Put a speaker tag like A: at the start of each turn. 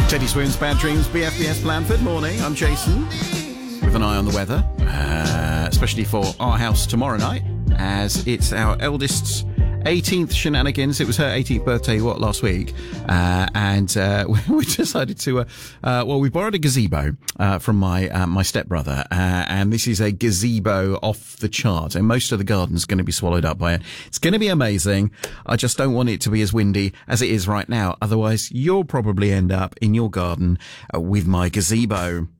A: Teddy Swoon's Bad Dreams, BFBS Blandford. Morning, I'm Jason, with an eye on the weather, especially for our house tomorrow night, as it's our eldest's 18th shenanigans. It was her 18th birthday, last week, and we decided to, we borrowed a gazebo from my stepbrother, and this is a gazebo off the chart, and most of the garden's going to be swallowed up by it. It's going to be amazing. I just don't want it to be as windy as it is right now, otherwise you'll probably end up in your garden with my gazebo.